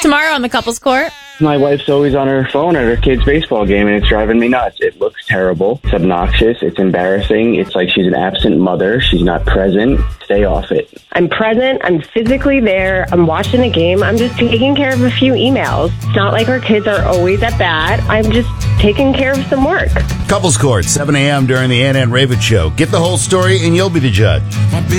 Tomorrow on the Couples Court. My wife's always on her phone at her kid's baseball game, and it's driving me nuts. It looks terrible. It's obnoxious. It's embarrassing. It's like she's an absent mother. She's not present. Stay off it. I'm present. I'm physically there. I'm watching a game. I'm just taking care of a few emails. It's not like our kids are always at bat. I'm just taking care of some work. Couples Court, 7 a.m. during the Ann Ravitch Show. Get the whole story, and you'll be the judge.